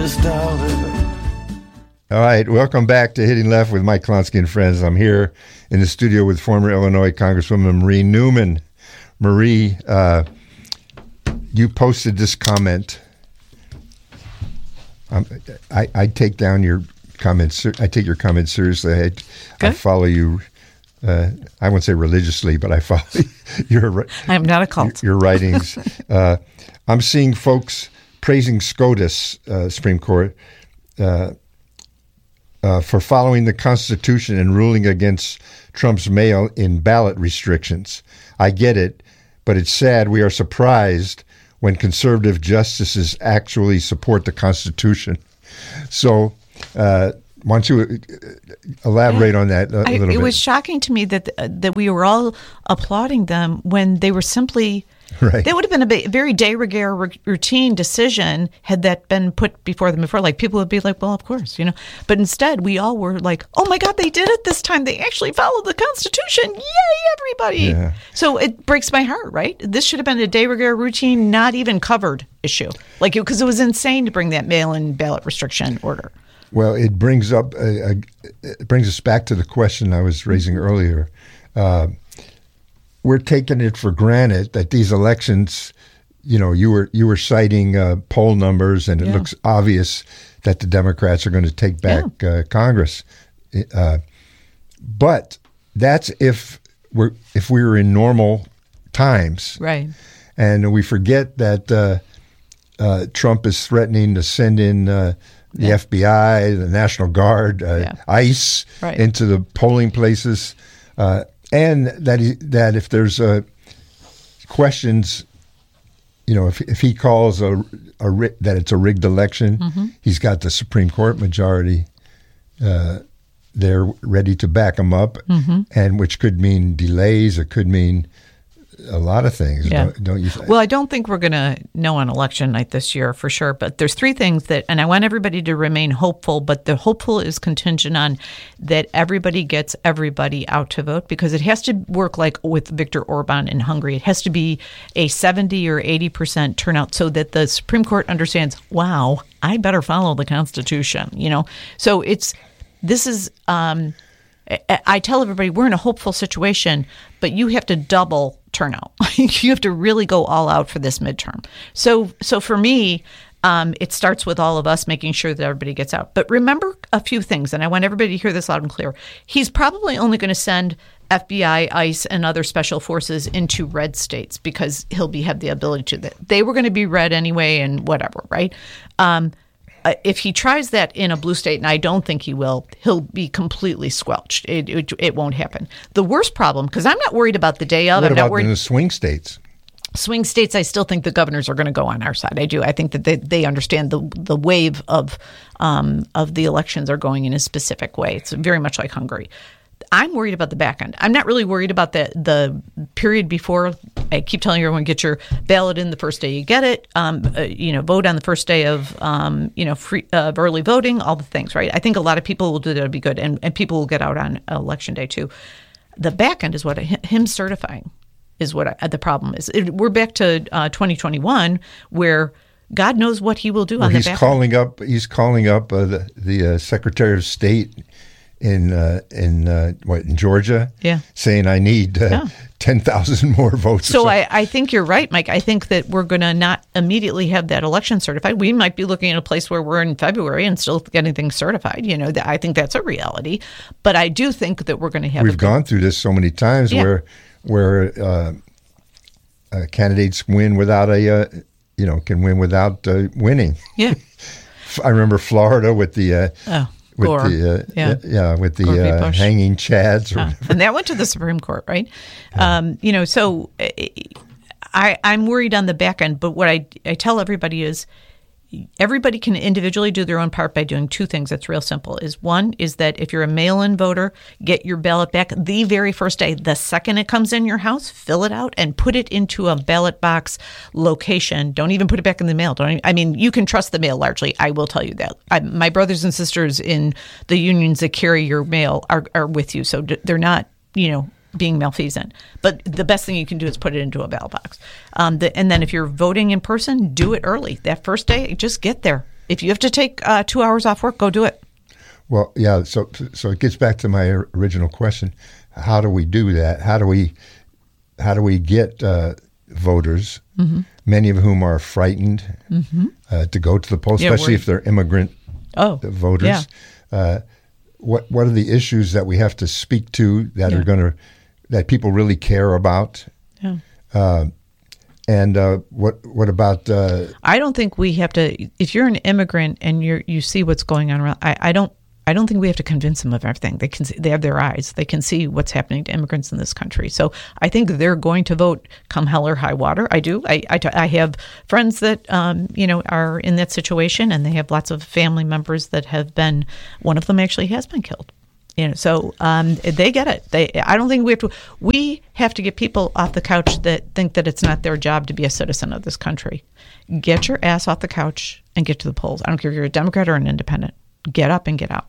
All right, welcome back to Hitting Left with Mike Klonsky and friends. I'm here in the studio with former Illinois Congresswoman Marie Newman. Marie, you posted this comment. I take down your comments. I take your comments seriously. I follow you. I won't say religiously, but I follow your. I am not a cult. Your writings. I'm seeing folks praising SCOTUS, Supreme Court, for following the Constitution and ruling against Trump's mail-in ballot restrictions. I get it, but it's sad we are surprised when conservative justices actually support the Constitution. So, why don't you elaborate on that a little bit? It was shocking to me that we were all applauding them when they were simply... Right. That would have been a very de rigueur routine decision had that been put before them before. Like, people would be like, well, of course, you know. But instead, we all were like, oh, my God, they did it this time. They actually followed the Constitution. Yay, everybody. Yeah. So it breaks my heart, right? This should have been a de rigueur routine, not even covered issue. Like, because it was insane to bring that mail-in ballot restriction order. Well, it brings up it brings us back to the question I was raising earlier. We're taking it for granted that these elections, you know, you were citing poll numbers, and it looks obvious that the Democrats are going to take back Congress. But that's if we were in normal times, right? And we forget that Trump is threatening to send in the FBI, the National Guard, ICE into the polling places. And that if there's questions, you know, if he calls that it's a rigged election, he's got the Supreme Court majority there ready to back him up, and which could mean delays. It could mean a lot of things, don't you think? Well, I don't think we're going to know on election night this year for sure, but there's three things and I want everybody to remain hopeful, but the hopeful is contingent on that everybody gets everybody out to vote, because it has to work like with Viktor Orban in Hungary. It has to be a 70 or 80% turnout so that the Supreme Court understands, wow, I better follow the Constitution, you know? So I tell everybody we're in a hopeful situation, but you have to double turnout. You have to really go all out for this midterm. So for me, it starts with all of us making sure that everybody gets out. But remember a few things, and I want everybody to hear this loud and clear. He's probably only going to send FBI, ICE, and other special forces into red states because he'll have the ability to. They were going to be red anyway and whatever, right? If he tries that in a blue state, and I don't think he will, he'll be completely squelched. It won't happen. The worst problem, because I'm not worried about the day of. What I'm not about worried. In the swing states? Swing states, I still think the governors are going to go on our side. I do. I think that they understand the wave of the elections are going in a specific way. It's very much like Hungary. I'm worried about the back end. I'm not really worried about the period before. I keep telling everyone, get your ballot in the first day you get it. Vote on the first day of free early voting. All the things, right? I think a lot of people will do that. It'll be good, and people will get out on election day too. The back end is what him certifying is what the problem is. We're back to 2021 where God knows what he will do on the back end. He's calling up the Secretary of State in Georgia, saying I need 10,000 more votes. So I think you're right, Mike. I think that we're going to not immediately have that election certified. We might be looking at a place where we're in February and still getting things certified. You know, I think that's a reality. But I do think that we're going to have. We've gone through this so many times where candidates win without can win without winning. Yeah, I remember Florida with the. Gore. With the hanging chads. And that went to the Supreme Court, right? Yeah. So I'm worried on the back end. But what I tell everybody is everybody can individually do their own part by doing two things. That's real simple. One is that if you're a mail-in voter, get your ballot back the very first day. The second it comes in your house, fill it out and put it into a ballot box location. Don't even put it back in the mail. You can trust the mail largely. I will tell you that. My brothers and sisters in the unions that carry your mail are with you. So they're not, being malfeasant. But the best thing you can do is put it into a ballot box. And then if you're voting in person, do it early. That first day, just get there. If you have to take 2 hours off work, go do it. Well, yeah. So it gets back to my original question: how do we do that? How do we get voters, many of whom are frightened to go to the polls, especially if they're immigrant voters? Yeah. What are the issues that we have to speak to that are that people really care about? Yeah. And what about? I don't think we have to. If you're an immigrant and you see what's going on around, I don't think we have to convince them of everything. They can see, they have their eyes. They can see what's happening to immigrants in this country. So I think they're going to vote come hell or high water. I do. I have friends that are in that situation, and they have lots of family members that have been. One of them actually has been killed. So they get it. I don't think we have to. We have to get people off the couch that think that it's not their job to be a citizen of this country. Get your ass off the couch and get to the polls. I don't care if you're a Democrat or an independent. Get up and get out.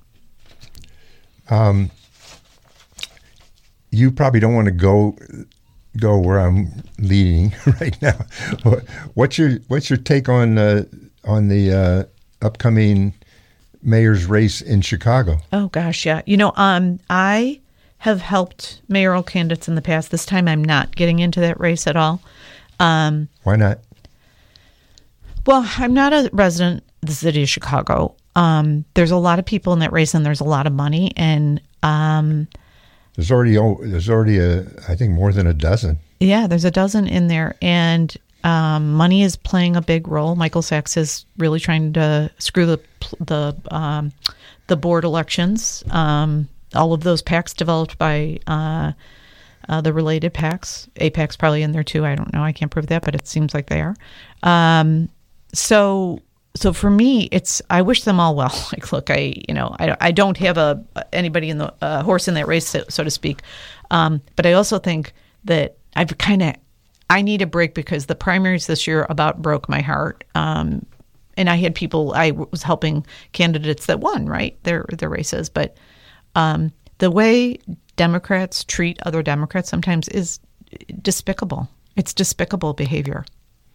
You probably don't want to go where I'm leading right now. What's your take on the upcoming mayor's race in Chicago? Oh gosh, yeah. I have helped mayoral candidates in the past. This time, I'm not getting into that race at all. Why not? Well, I'm not a resident of the city of Chicago. There's a lot of people in that race, and there's a lot of money, and there's already I think more than a dozen. Yeah, there's a dozen in there, and money is playing a big role. Michael Sachs is really trying to screw the board elections. All of those PACs developed by the related PACs. AIPAC's probably in there too. I don't know. I can't prove that, but it seems like they are. So for me, I wish them all well. Like, look, I don't have anybody in the horse in that race, so to speak. But I also think that I need a break because the primaries this year about broke my heart. And I had people, I was helping candidates that won, right, their races. But the way Democrats treat other Democrats sometimes is despicable. It's despicable behavior.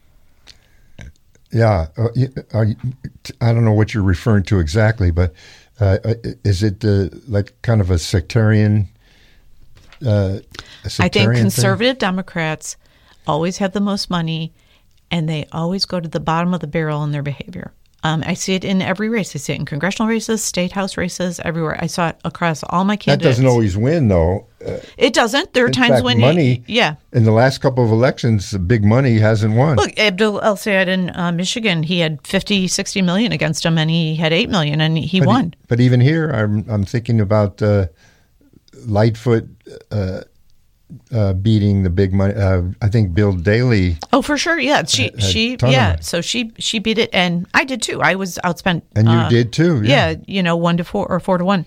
Yeah, I don't know what you're referring to exactly, but is it like kind of a sectarian? I think conservative Democrats always have the most money, and they always go to the bottom of the barrel in their behavior. I see it in every race. I see it in congressional races, state house races, everywhere. I saw it across all my candidates. That doesn't always win, though. It doesn't. There are times when money. In the last couple of elections, the big money hasn't won. Look, Abdul El-Sayed in Michigan, he had 50, 60 million against him, and he had 8 million, and he won. But even here, I'm thinking about Lightfoot beating the big money. I think Bill Daley. Oh, for sure. Yeah, she So she beat it, and I did too. I was outspent. And you did too. Yeah. 1-4 or 4-1.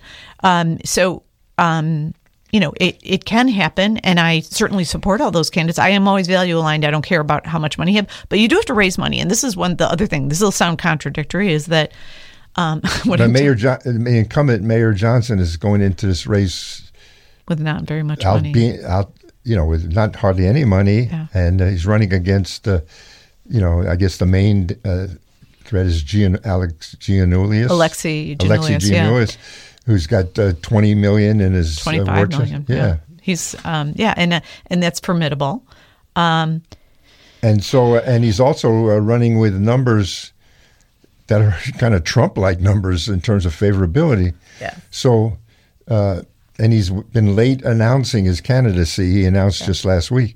It can happen, and I certainly support all those candidates. I am always value aligned. I don't care about how much money you have, but you do have to raise money. And this is the other thing. This will sound contradictory. Is that the incumbent Mayor Johnson is going into this race with not very much money. With not hardly any money, and he's running against, I guess the main threat is Alexei Giannoulias, who's got 20 million in his 25 million. Yeah, he's and that's formidable. And he's also running with numbers that are kind of Trump-like numbers in terms of favorability. Yeah. So. And he's been late announcing his candidacy. He announced just last week.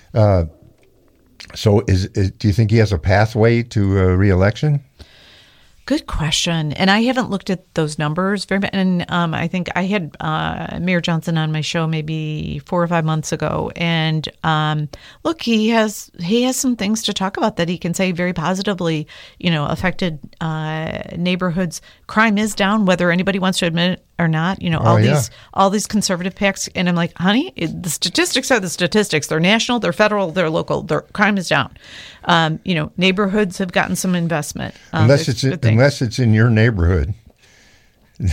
So do you think he has a pathway to re-election? Good question. And I haven't looked at those numbers very much. And I think I had Mayor Johnson on my show maybe 4 or 5 months ago. And look, he has some things to talk about that he can say very positively, affected neighborhoods. Crime is down, whether anybody wants to admit it or not. All these conservative PACs. And I'm like, honey, the statistics are the statistics. They're national, they're federal, they're local. Crime is down. Neighborhoods have gotten some investment. Unless it's in your neighborhood. In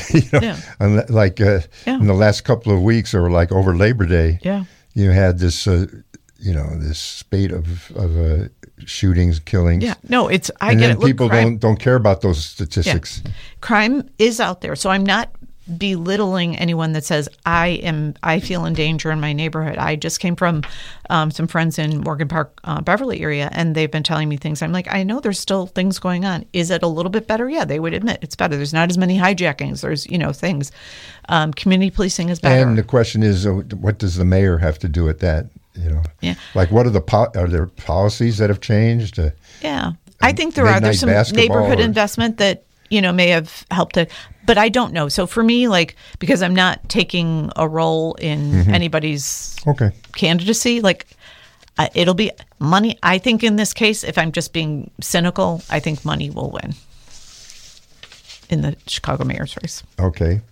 the last couple of weeks, or like over Labor Day, you had this this spate of shootings, killings. Yeah, no, I and get then it. Look, people crime, don't care about those statistics. Yeah. Crime is out there, so I'm not belittling anyone that says I feel in danger in my neighborhood. I just came from some friends in Morgan Park, Beverly area, and they've been telling me things. I'm like, I know there's still things going on. Is it a little bit better? Yeah, they would admit it's better. There's not as many hijackings. There's things. Community policing is better. And the question is, what does the mayor have to do with that? Yeah. Like, what are there policies that have changed? Yeah, I think there's some neighborhood investment that may have helped it, but I don't know. So for me, because I'm not taking a role in anybody's candidacy, it'll be money. I think in this case, if I'm just being cynical, I think money will win in the Chicago mayor's race. Okay.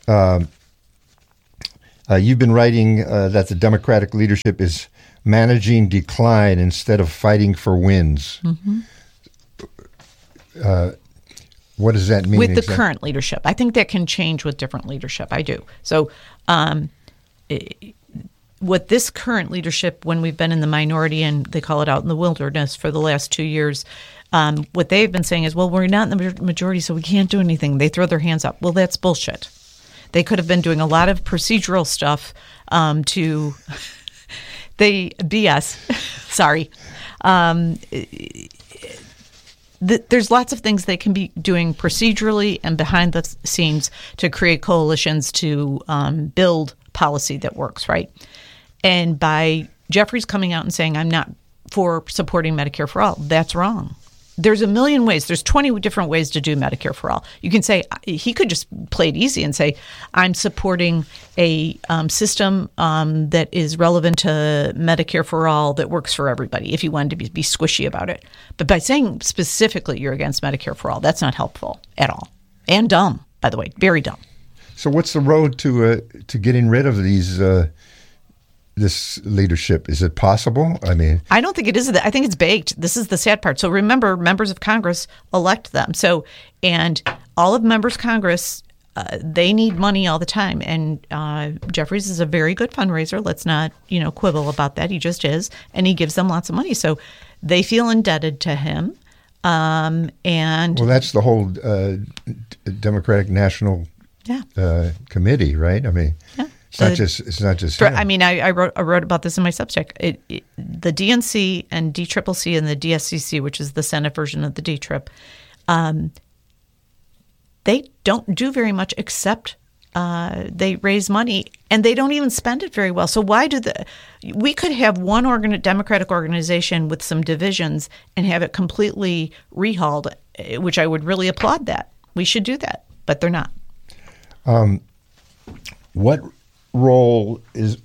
You've been writing that the Democratic leadership is managing decline instead of fighting for wins. Mm-hmm. What does that mean? With the current leadership. I think that can change with different leadership. I do. So with this current leadership, when we've been in the minority and they call it out in the wilderness for the last 2 years, what they've been saying is, well, we're not in the majority, so we can't do anything. They throw their hands up. Well, that's bullshit. They could have been doing a lot of procedural stuff BS. Sorry. There's lots of things they can be doing procedurally and behind the scenes to create coalitions to build policy that works, right? And by Jeffries coming out and saying, I'm not for supporting Medicare for all, that's wrong. There's a million ways. There's 20 different ways to do Medicare for all. You can say, he could just play it easy and say, I'm supporting a system that is relevant to Medicare for all that works for everybody, if you wanted to be squishy about it. But by saying specifically you're against Medicare for all, that's not helpful at all. And dumb, by the way, very dumb. So what's the road to getting rid of this leadership? Is it possible? I mean, I don't think it is. I think it's baked. This is the sad part. So remember, members of Congress elect them. So, and all of members of Congress, they need money all the time. And Jeffries is a very good fundraiser. Let's not, quibble about that. He just is. And he gives them lots of money. So they feel indebted to him. And well, that's the whole Democratic National Committee, right? I mean, yeah. It's not just. I mean, I wrote about this in my Substack. The DNC and DCCC and the DSCC, which is the Senate version of the DTRIP, they don't do very much except they raise money, and they don't even spend it very well. So why we could have one Democratic organization with some divisions and have it completely rehauled, which I would really applaud that. We should do that, but they're not. What role is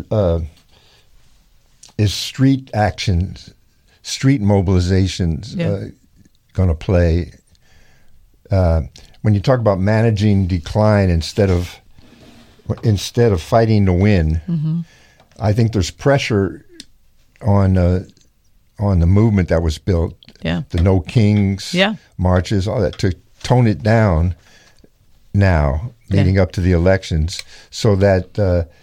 street actions, street mobilizations going to play when you talk about managing decline instead of fighting to win? Mm-hmm. I think there's pressure on the movement that was built, the No Kings marches, all that, to tone it down now, leading up to the elections, so that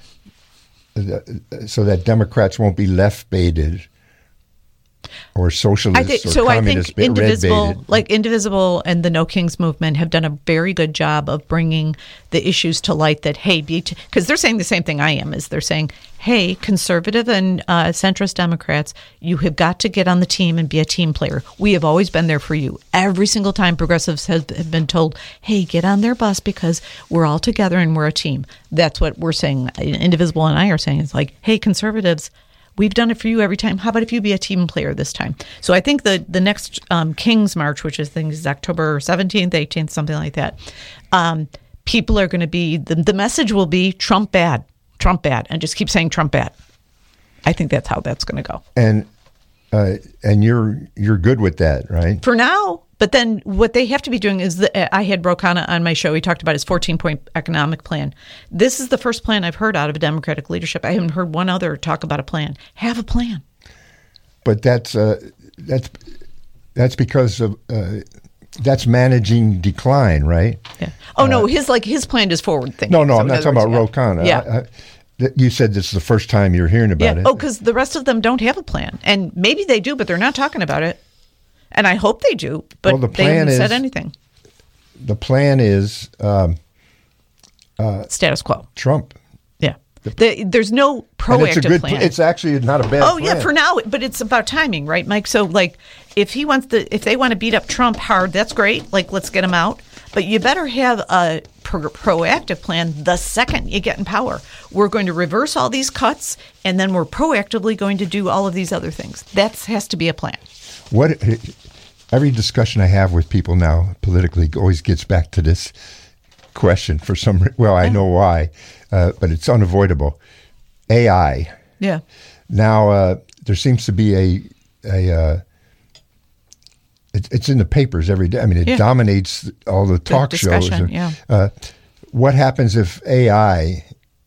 Democrats won't be left baited or socialists or communists red baited. Indivisible and the No Kings movement have done a very good job of bringing the issues to light that, hey, because they're saying the same thing I am, is they're saying, hey, conservative and centrist Democrats, you have got to get on the team and be a team player. We have always been there for you. Every single time progressives have been told, hey, get on their bus because we're all together and we're a team. That's what we're saying. Indivisible and I are saying, it's like, hey, conservatives, we've done it for you every time. How about if you be a team player this time? So I think the next King's March, which is October 17th, 18th, something like that, people are going to be, the message will be Trump bad, and just keep saying Trump bad. I think that's how that's going to go. And you're good with that, right? For now. But then what they have to be doing is, I had Brokana on my show. He talked about his 14-point economic plan. This is the first plan I've heard out of a Democratic leadership. I haven't heard one other talk about a plan. Have a plan. But that's because of that's managing decline, right? Yeah. Oh no, his plan is forward thinking. No, I'm not talking about Ro Khanna. Yeah. You said this is the first time you're hearing about it. Oh, because the rest of them don't have a plan. And maybe they do, but they're not talking about it. And I hope they do, but they haven't said anything. The plan is status quo. Trump. Yeah. There's no proactive plan. It's actually not a bad plan. Yeah, for now, but it's about timing, right, Mike? So, like, if they want to beat up Trump hard, that's great. Like, let's get him out. But you better have a proactive plan the second you get in power. We're going to reverse all these cuts, and then we're proactively going to do all of these other things. That has to be a plan. Every discussion I have with people now politically always gets back to this question for some. Well, I know why, but it's unavoidable. AI. Yeah. Now there seems to be it's in the papers every day. I mean, it dominates all the talk shows. What happens if AI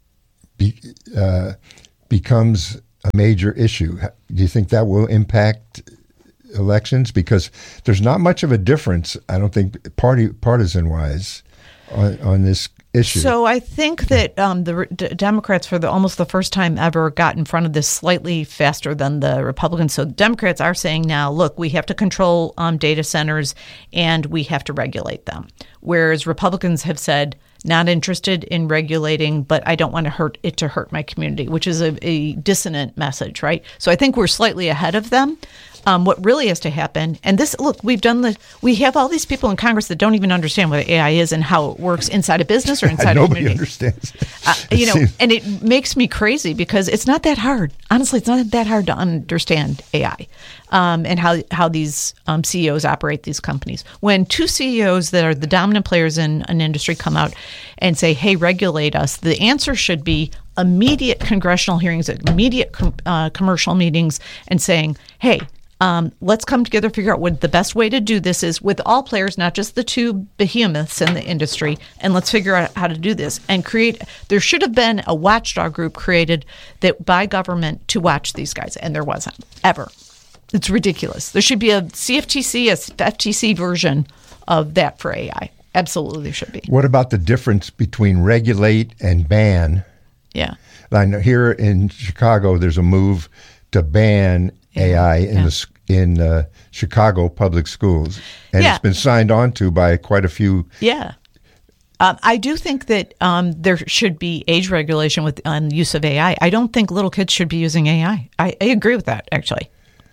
becomes a major issue? Do you think that will impact elections? Because there's not much of a difference, I don't think, partisan-wise, on this issue. So I think that the Democrats, for almost the first time ever, got in front of this slightly faster than the Republicans. So Democrats are saying now, look, we have to control data centers and we have to regulate them. Whereas Republicans have said, not interested in regulating, but I don't want to hurt my community, which is a dissonant message, right? So I think we're slightly ahead of them. What really has to happen, and this, look, we have all these people in Congress that don't even understand what AI is and how it works inside a business or inside a community. Nobody understands. And it makes me crazy because it's not that hard. Honestly, it's not that hard to understand AI and how these CEOs operate these companies. When two CEOs that are the dominant players in an industry come out and say, hey, regulate us, the answer should be immediate congressional hearings, immediate commercial meetings, and saying, hey, let's come together, figure out what the best way to do this is with all players, not just the two behemoths in the industry, and let's figure out how to do this and there should have been a watchdog group created by government to watch these guys, and there wasn't, ever. It's ridiculous. There should be a CFTC, a FTC version of that for AI. Absolutely there should be. What about the difference between regulate and ban? Yeah. I know here in Chicago, there's a move to ban AI in Chicago public schools, and it's been signed on to by quite a few. Yeah, I do think that there should be age regulation on use of AI. I don't think little kids should be using AI. I agree with that, actually.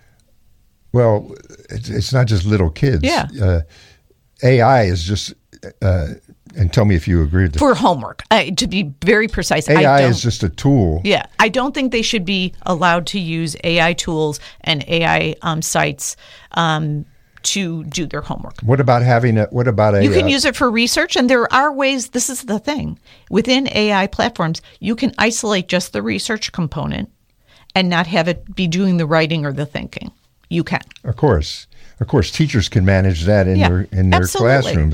Well, it's not just little kids. Yeah, AI is just. And tell me if you agree with this. For homework, to be very precise. AI is just a tool. Yeah. I don't think they should be allowed to use AI tools and AI sites to do their homework. What about You can use it for research, and there are ways. This is the thing. Within AI platforms, you can isolate just the research component and not have it be doing the writing or the thinking. You can. Of course, teachers can manage that in their classrooms.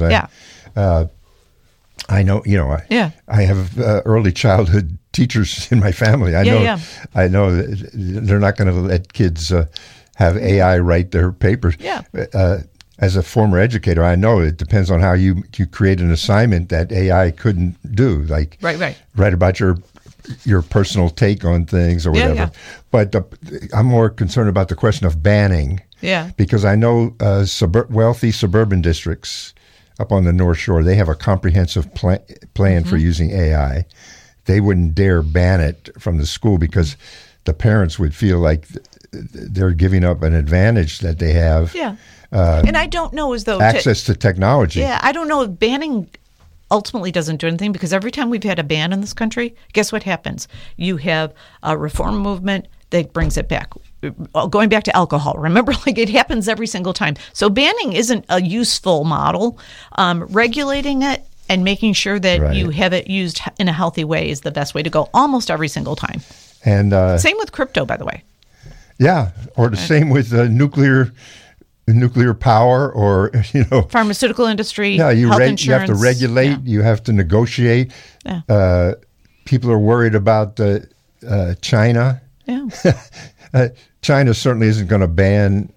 I know, I have early childhood teachers in my family. I know that they're not going to let kids have AI write their papers. Yeah. As a former educator, I know it depends on how you create an assignment that AI couldn't do, like write about your personal take on things or whatever. Yeah. But I'm more concerned about the question of banning. Yeah. Because I know wealthy suburban districts up on the North Shore, they have a comprehensive plan for using AI. They wouldn't dare ban it from the school because the parents would feel like they're giving up an advantage that they have. Yeah. And I don't know as though access to technology. Yeah, I don't know. Banning ultimately doesn't do anything because every time we've had a ban in this country, guess what happens? You have a reform movement that brings it back. Going back to alcohol, remember, it happens every single time. So banning isn't a useful model. Regulating it and making sure that you have it used in a healthy way is the best way to go almost every single time. And same with crypto, by the way. Yeah, or the same with nuclear power, or pharmaceutical industry. Yeah, health insurance. You have to regulate. Yeah. You have to negotiate. Yeah. People are worried about China. Yeah. China certainly isn't going to ban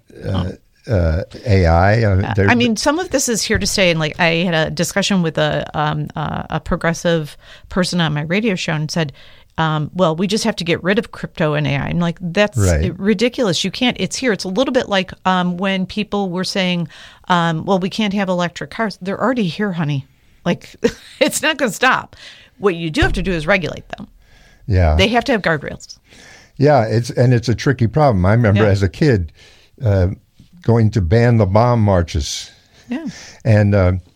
AI. Some of this is here to stay. And I had a discussion with a progressive person on my radio show and said, well, we just have to get rid of crypto and AI. I'm like, that's ridiculous. You can't. It's here. It's a little bit like when people were saying, well, we can't have electric cars. They're already here, honey. Like, it's not going to stop. What you do have to do is regulate them. Yeah. They have to have guardrails. Yeah, it's a tricky problem. I remember as a kid going to ban the bomb marches and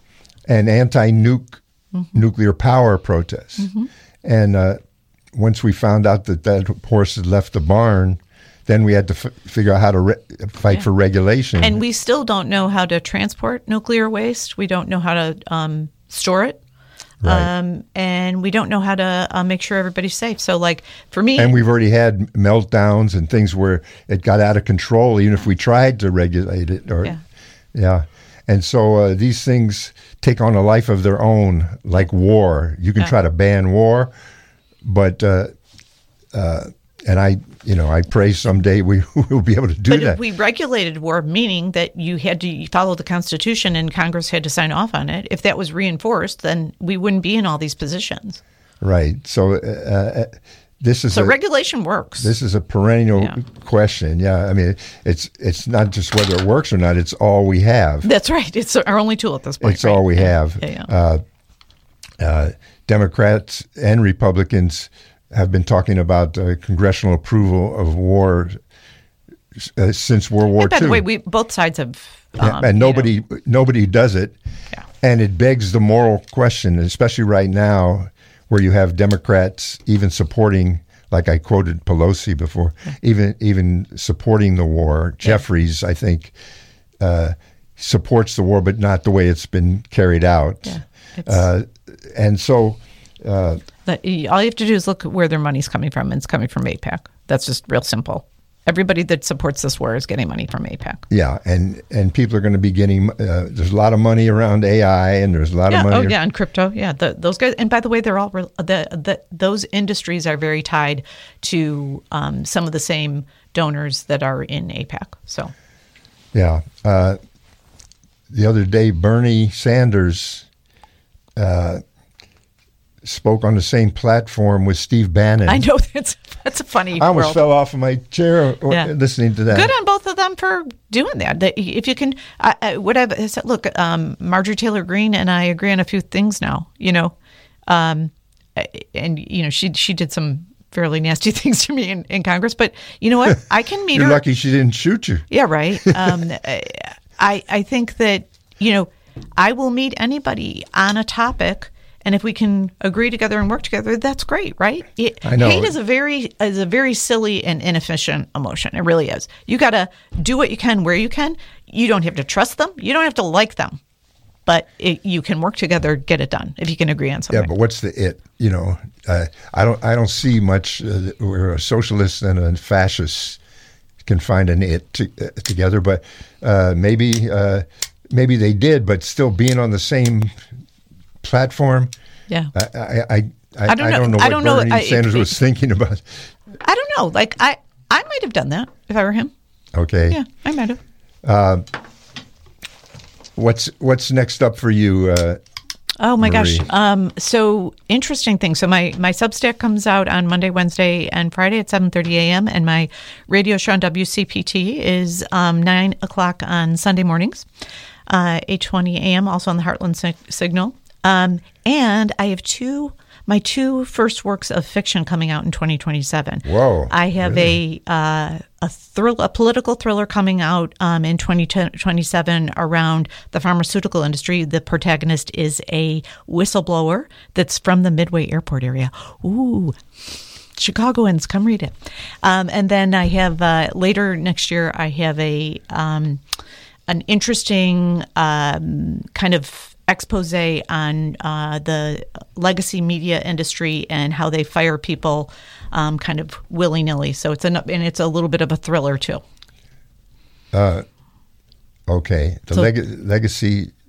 anti-nuclear power protests. Mm-hmm. And once we found out that horse had left the barn, then we had to figure out how to fight for regulation. And we still don't know how to transport nuclear waste. We don't know how to store it. Right. And we don't know how to make sure everybody's safe. So, like, for me... And we've already had meltdowns and things where it got out of control, even if we tried to regulate it. And so these things take on a life of their own, like war. You can try to ban war, but... and I pray someday we will be able to do that. But if we regulated war, meaning that you had to follow the Constitution and Congress had to sign off on it, if that was reinforced, then we wouldn't be in all these positions. Right. So regulation works. This is a perennial question. Yeah. I mean, it's not just whether it works or not. It's all we have. That's right. It's our only tool at this point. It's all we have. Democrats and Republicans have been talking about congressional approval of war since World War II. By the way, both sides have... and nobody does it. Yeah. And it begs the moral question, especially right now, where you have Democrats even supporting, like I quoted Pelosi before, even supporting the war. Yeah. Jeffries, I think, supports the war, but not the way it's been carried out. Yeah, and so... all you have to do is look at where their money's coming from, and it's coming from AIPAC. That's just real simple. Everybody that supports this war is getting money from AIPAC. Yeah, and people are going to be getting, there's a lot of money around AI, and there's a lot of money. And crypto. Yeah, those guys. And by the way, they're all, those industries are very tied to some of the same donors that are in AIPAC. So. Yeah. The other day, Bernie Sanders spoke on the same platform with Steve Bannon. I know, that's a funny I almost fell off of my chair listening to that. Good on both of them for doing that. If you can, what I've said, look, Marjorie Taylor Greene and I agree on a few things now, and she did some fairly nasty things to me in Congress, but you know what? I can meet her. You're lucky she didn't shoot you. Yeah, right. I think that, I will meet anybody on a topic. And if we can agree together and work together, that's great, right? I know. Hate is a very silly and inefficient emotion. It really is. You got to do what you can where you can. You don't have to trust them. You don't have to like them. But you can work together, get it done if you can agree on something. Yeah, but what's the it? I don't see much where a socialist and a fascist can find an it together. But maybe they did. But still being on the same platform. Yeah. I don't know what Bernie Sanders was thinking about. I don't know. Like I might have done that if I were him. Okay. Yeah, I might have. What's next up for you? Oh my Marie? gosh. So interesting thing. So my Substack comes out on Monday, Wednesday, and Friday at 7:30 a.m. And my radio show on WCPT is 9 o'clock on Sunday mornings, 8:20 a.m. also on the Heartland Signal. And I have my two first works of fiction coming out in 2027. Whoa! I have really? a political thriller coming out in 2027 around the pharmaceutical industry. The protagonist is a whistleblower that's from the Midway Airport area. Ooh. Chicagoans, come read it. And then I have later next year. I have an interesting kind of expose on the legacy media industry and how they fire people kind of willy-nilly. So it's a little bit of a thriller too. Okay. Legacy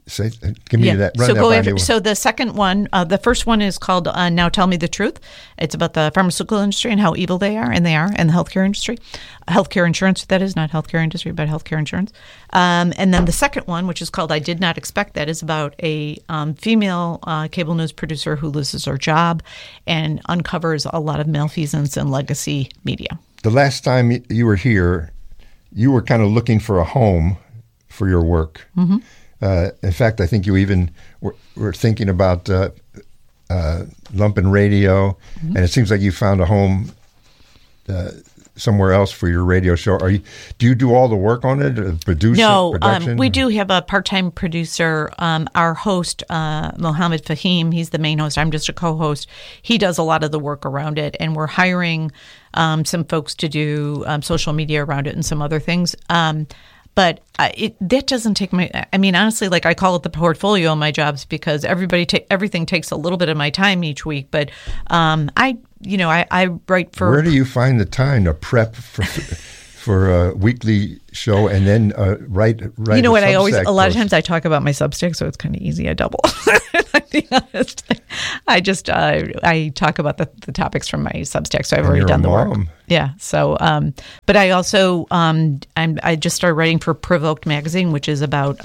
Give me that. Run so that go by after. me. So the second one, the first one is called "Now Tell Me the Truth." It's about the pharmaceutical industry and how evil they are, and the healthcare industry, healthcare insurance. That is not healthcare industry, but healthcare insurance. And then the second one, which is called "I Did Not Expect That," is about a female cable news producer who loses her job and uncovers a lot of malfeasance in legacy media. The last time you were here, you were kind of looking for a home for your work. Mm-hmm. In fact, I think you even were thinking about Lumpen Radio, mm-hmm. and it seems like you found a home somewhere else for your radio show. Do you do all the work on it, production? No, we do have a part-time producer. Our host, Mohammed Fahim, he's the main host. I'm just a co-host. He does a lot of the work around it, and we're hiring some folks to do social media around it and some other things. But that doesn't take honestly, like I call it the portfolio of my jobs because everything takes a little bit of my time each week. But I write for. Where do you find the time to prep for a weekly show and then write? You know what? A lot of times I talk about my Substack, so it's kind of easy. I double. To be honest, I talk about the topics from my Substack, so I've already done the work. Yeah. So, but I also I just started writing for Provoked magazine, which is about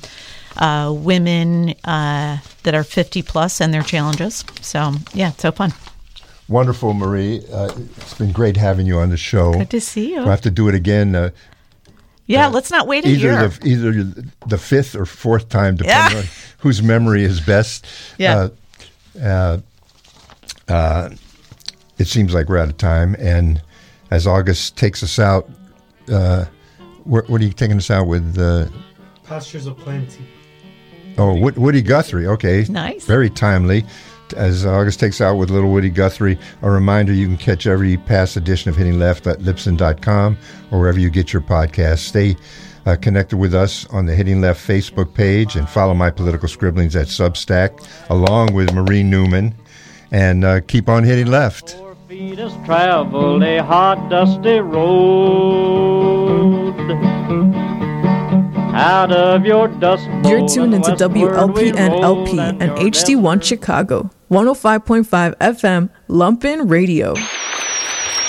women that are 50 plus and their challenges. So yeah, it's so fun. Wonderful, Marie. It's been great having you on the show. Good to see you. We'll have to do it again. Let's not wait a year. Either the fifth or fourth time, depending on whose memory is best. Yeah. It seems like we're out of time. And as August takes us out, what are you taking us out with? Pastures of Plenty. Oh, Woody Guthrie. Okay. Nice. Very timely. As August takes out with little Woody Guthrie, a reminder you can catch every past edition of Hitting Left at Libsyn.com or wherever you get your podcasts. Stay connected with us on the Hitting Left Facebook page and follow my political scribblings at Substack along with Marie Newman. And keep on hitting left. 4 feet has traveled a hot, dusty road. Out of your dust bowl. You're tuned into WLPN-LP and HD1 Chicago, 105.5 FM, Lumpen Radio.